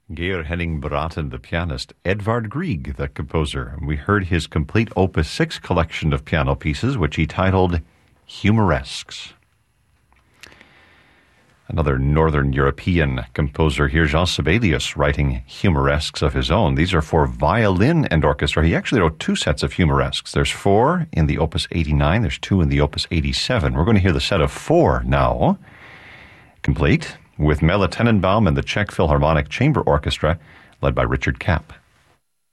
Georg Henning Braten, the pianist, Edvard Grieg, the composer. We heard his complete Opus 6 collection of piano pieces, which he titled Humoresques. Another Northern European composer here, Jean Sibelius, writing humoresques of his own. These are for violin and orchestra. He actually wrote two sets of humoresques. There's 4 in the Opus 89. There's 2 in the Opus 87. We're going to hear the set of 4 now, complete, with Melle Tenenbaum and the Czech Philharmonic Chamber Orchestra, led by Richard Kapp.